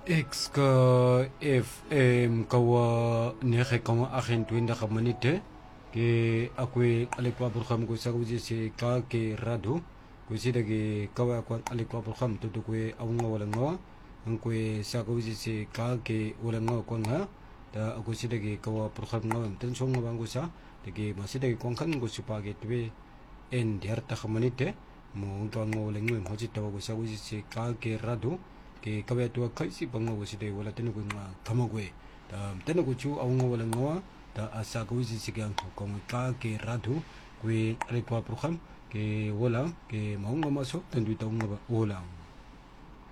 X ka FM kawa nehe kawa agen twinda kamanite ke akwe alekwa program ko sa kuji se ka ke rado ko si dagi kawa akwa alekwa program to kwe awunga wala ngawa ang kwe sa kuji se ka ke wala ngawa ko nga da ako si dagi kawa program ngawa ten song nga bangko sa dagi masih dagi kongkan ko supage twe en diarta kamanite mo ngka ngawa wala ngawa hoji tawa ko sa kuji se ka ke rado ke kawe tua kaisi bangwa waside wala tenu ko nga kamagwe ta tenu ko chu awunga wala ngawa ta asa ko wisi sigang ko ka ke radu kwe rekwa program ke wala ke maunga maso tendu ta unga wala